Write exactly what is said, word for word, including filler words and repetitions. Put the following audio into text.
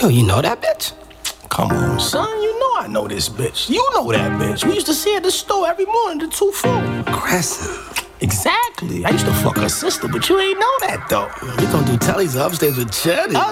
Yo, you know that bitch? Come on, son. You know I know this bitch. You know that bitch. We used to see her at the store every morning to two four. Aggressive. Exactly. I used to fuck her sister, but you ain't know that, though. We gonna do tellies upstairs with Chetty.